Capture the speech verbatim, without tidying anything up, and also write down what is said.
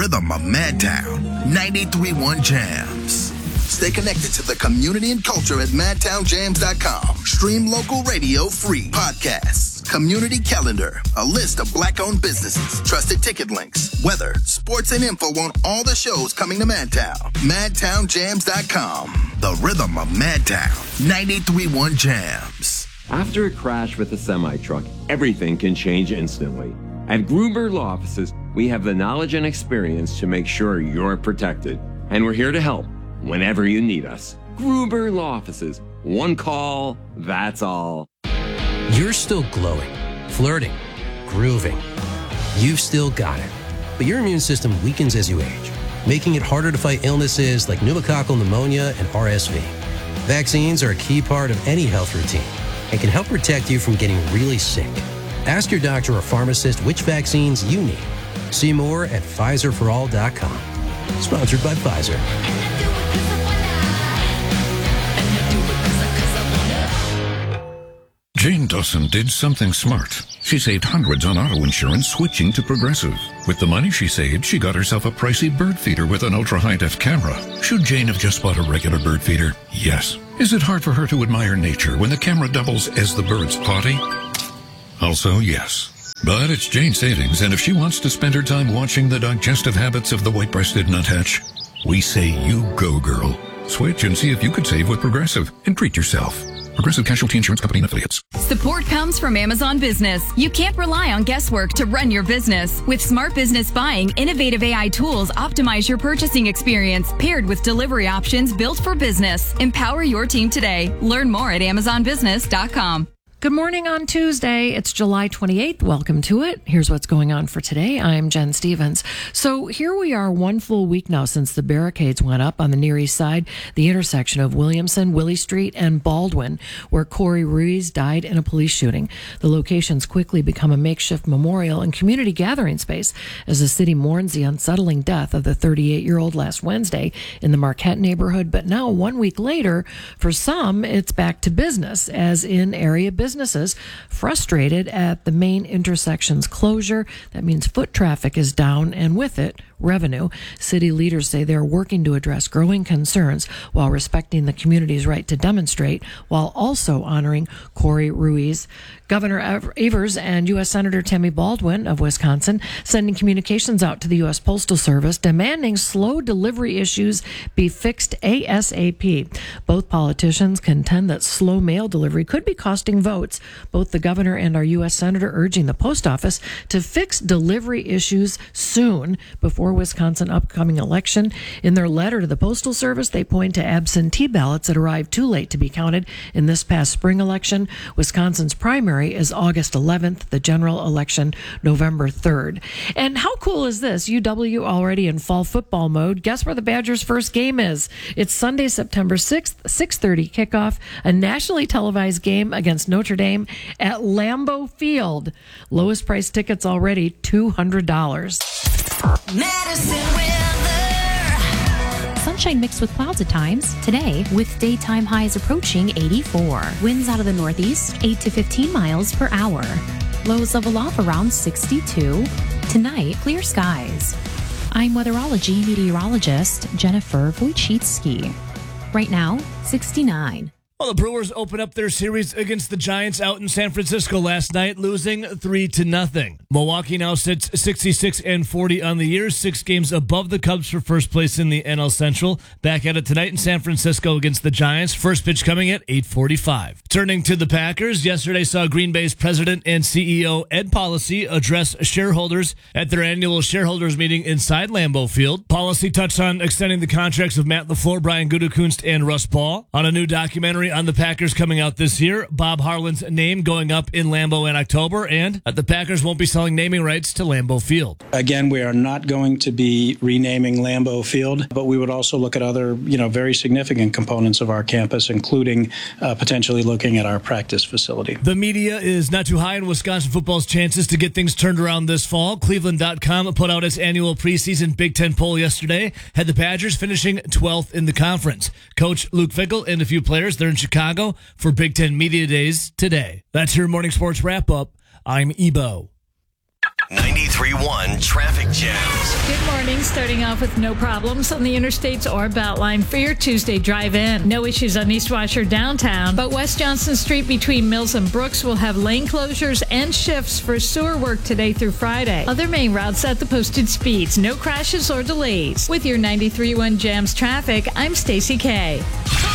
rhythm of Madtown. ninety-three point one Jams. Stay connected to the community and culture at madtown jams dot com. Stream local radio free. Podcasts, community calendar, a list of black-owned businesses, trusted ticket links, weather, sports, and info on all the shows coming to Madtown. madtown jams dot com. The rhythm of Madtown. ninety-three point one Jams. After a crash with a semi-truck, everything can change instantly. At Gruber Law Offices, we have the knowledge and experience to make sure you're protected. And we're here to help whenever you need us. Gruber Law Offices. One call, that's all. You're still glowing, flirting, grooving. You've still got it. But your immune system weakens as you age, making it harder to fight illnesses like pneumococcal pneumonia and R S V. Vaccines are a key part of any health routine and can help protect you from getting really sick. Ask your doctor or pharmacist which vaccines you need. See more at Pfizer for all dot com. Sponsored by Pfizer. Jane Dawson did something smart. She saved hundreds on auto insurance switching to Progressive. With the money she saved, she got herself a pricey bird feeder with an ultra-high-def camera. Should Jane have just bought a regular bird feeder? Yes. Is it hard for her to admire nature when the camera doubles as the bird's potty? Also, yes. But it's Jane's savings, and if she wants to spend her time watching the digestive habits of the white-breasted nuthatch, we say you go, girl. Switch and see if you could save with Progressive and treat yourself. Progressive Casualty Insurance Company and Affiliates. Support comes from Amazon Business. You can't rely on guesswork to run your business. With Smart Business Buying, innovative A I tools optimize your purchasing experience, paired with delivery options built for business. Empower your team today. Learn more at amazon business dot com. Good morning on Tuesday. It's July twenty-eighth. Welcome to it. Here's what's going on for today. I'm Jen Stevens. So here we are one full week now since the barricades went up on the Near East Side, the intersection of Williamson, Willie Street, and Baldwin, where Corey Ruiz died in a police shooting. The location's quickly become a makeshift memorial and community gathering space as the city mourns the unsettling death of the thirty-eight-year-old last Wednesday in the Marquette neighborhood. But now, one week later, for some, it's back to business, as in area business. Businesses frustrated at the main intersection's closure. That means foot traffic is down, and with it, revenue. City leaders say they're working to address growing concerns while respecting the community's right to demonstrate, while also honoring Corey Ruiz. Governor Evers and U S Senator Tammy Baldwin of Wisconsin sending communications out to the U S Postal Service demanding slow delivery issues be fixed ASAP. Both politicians contend that slow mail delivery could be costing votes. Both the governor and our U S Senator urging the post office to fix delivery issues soon before Wisconsin upcoming election. In their letter to the Postal Service, they point to absentee ballots that arrived too late to be counted in this past spring election. Wisconsin's primary is August eleventh, the general election November third. And how cool is this? U W already in fall football mode. Guess where the Badgers' first game is? It's Sunday, September sixth, six thirty kickoff, a nationally televised game against Notre Dame at Lambeau Field. Lowest price tickets already, two hundred dollars. Medicine weather. Sunshine mixed with clouds at times. Today, with daytime highs approaching eighty-four. Winds out of the northeast, eight to fifteen miles per hour. Lows level off around sixty-two. Tonight, clear skies. I'm weatherology meteorologist Jennifer Wojcicki. Right now, sixty-nine. Well, the Brewers open up their series against the Giants out in San Francisco last night, losing three to nothing. Milwaukee now sits sixty-six and forty on the year, six games above the Cubs for first place in the N L Central. Back at it tonight in San Francisco against the Giants. First pitch coming at eight forty-five. Turning to the Packers, yesterday saw Green Bay's president and C E O Ed Policy address shareholders at their annual shareholders meeting inside Lambeau Field. Policy touched on extending the contracts of Matt LaFleur, Brian Gutekunst, and Russ Ball. On a new documentary on the Packers coming out this year, Bob Harlan's name going up in Lambeau in October, and that the Packers won't be selling naming rights to Lambeau Field. Again, we are not going to be renaming Lambeau Field, but we would also look at other, you know, very significant components of our campus, including uh, potentially looking at our practice facility. The media is not too high in Wisconsin football's chances to get things turned around this fall. Cleveland dot com put out its annual preseason Big Ten poll yesterday, had the Badgers finishing twelfth in the conference. Coach Luke Fickell and a few players, they're in Chicago for Big Ten Media Days today. That's your morning sports wrap-up. I'm Ebo. ninety-three point one Traffic Jams. Good morning. Starting off with no problems on the interstates or Beltline for your Tuesday drive-in. No issues on East Washer downtown, but West Johnson Street between Mills and Brooks will have lane closures and shifts for sewer work today through Friday. Other main routes at the posted speeds. No crashes or delays. With your ninety-three point one Jams traffic, I'm Stacey K.